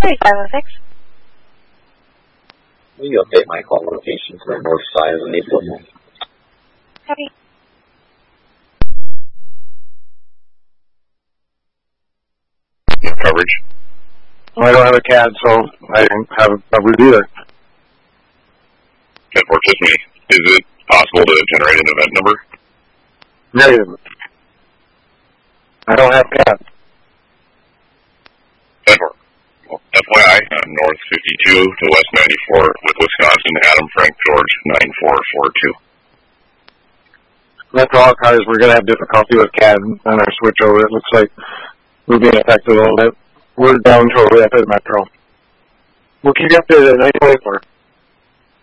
3506. Will you update my call location to the north side of the neighborhood? Copy. No coverage. Well, I don't have a CAD, so I don't have coverage either. That works with me. Is it possible to generate an event number? Negative. I don't have CAD. That works. Well, FYI, I'm north 52 to west 94 with Wisconsin, Adam Frank George 9442. Metro Archives, we're going to have difficulty with CAD on our switchover. It looks like we're being affected a little bit. We're down to a rapid Metro. We'll keep you updated at 924.